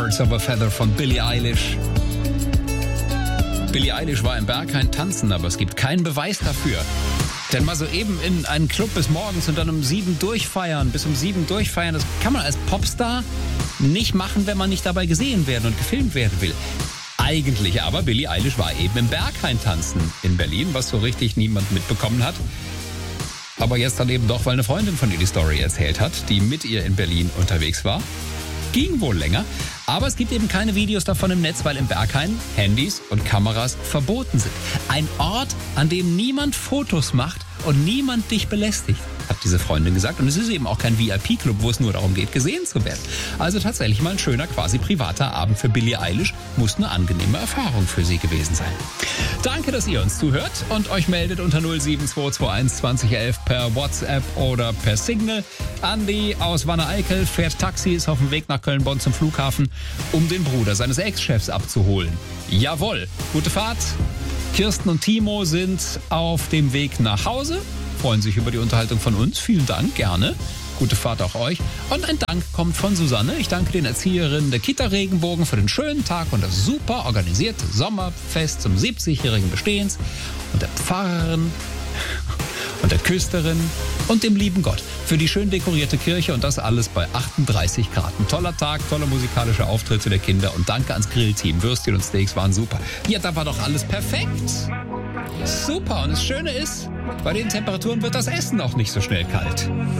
Birds of a Feather von Billie Eilish. Billie Eilish war im Berghain tanzen, aber es gibt keinen Beweis dafür. Denn mal so eben in einen Club bis morgens und dann bis um 7 durchfeiern, das kann man als Popstar nicht machen, wenn man nicht dabei gesehen werden und gefilmt werden will. Eigentlich aber, Billie Eilish war eben im Berghain tanzen in Berlin, was so richtig niemand mitbekommen hat. Aber jetzt dann eben doch, weil eine Freundin von ihr die Story erzählt hat, die mit ihr in Berlin unterwegs war. Ging wohl länger, aber es gibt eben keine Videos davon im Netz, weil im Berghain Handys und Kameras verboten sind. Ein Ort, an dem niemand Fotos macht und niemand dich belästigt, hat diese Freundin gesagt. Und es ist eben auch kein VIP-Club, wo es nur darum geht, gesehen zu werden. Also tatsächlich mal ein schöner, quasi privater Abend für Billie Eilish. Muss eine angenehme Erfahrung für sie gewesen sein. Danke, dass ihr uns zuhört und euch meldet unter 07221 2011 per WhatsApp oder per Signal. Andi aus Wanne-Eickel fährt Taxi, ist auf dem Weg nach Köln-Bonn zum Flughafen, um den Bruder seines Ex-Chefs abzuholen. Jawohl, gute Fahrt. Kirsten und Timo sind auf dem Weg nach Hause, freuen sich über die Unterhaltung von uns. Vielen Dank, gerne. Gute Fahrt auch euch. Und ein Dank kommt von Susanne. Ich danke den Erzieherinnen der Kita Regenbogen für den schönen Tag und das super organisierte Sommerfest zum 70-jährigen Bestehens und der Pfarrerin und der Küsterin und dem lieben Gott für die schön dekorierte Kirche und das alles bei 38 Grad. Ein toller Tag, toller musikalischer Auftritt der Kinder und danke ans Grillteam. Würstchen und Steaks waren super. Ja, da war doch alles perfekt. Super. Und das Schöne ist, bei den Temperaturen wird das Essen auch nicht so schnell kalt.